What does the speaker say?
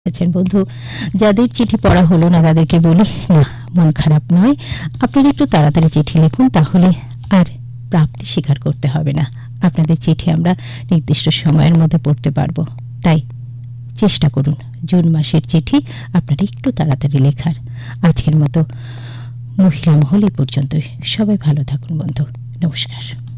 আছেন বন্ধু, যাদের চিঠি পড়া হলো না তাদেরকে বলি, না, মন খারাপ নয়। আপনারা একটু তাড়াতাড়ি চিঠি লিখুন, তাহলে আর প্রাপ্তি স্বীকার করতে হবে না। আপনাদের চিঠি আমরা নির্দিষ্ট সময়ের মধ্যে পড়তে পারবো। তাই চেষ্টা করুন জুন মাসের চিঠি আপনারা একটু তাড়াতাড়ি লেখার। আজকের মতো মহিলা মহল এই পর্যন্তই। সবাই ভালো থাকুন বন্ধু। নমস্কার।